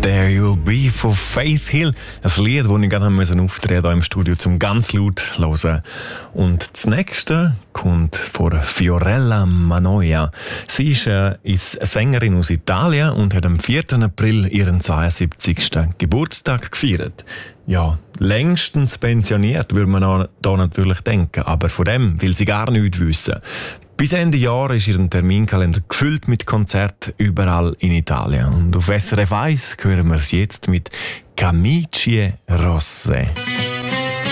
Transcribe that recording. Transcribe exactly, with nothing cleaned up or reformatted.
There You'll Be von Faith Hill. Ein Lied, das ich gerne haben müssen auftreten hier im Studio, zum ganz laut hören. Und das nächste kommt von Fiorella Manoia. Sie ist äh, ist eine Sängerin aus Italien und hat am vierten April ihren zweiundsiebzigsten Geburtstag gefeiert. Ja, längstens pensioniert, würde man da natürlich denken, aber von dem will sie gar nichts wissen. Bis Ende Jahr ist ihr Terminkalender gefüllt mit Konzerten überall in Italien. Und auf S R F eins hören wir es jetzt mit Camicie Rosse.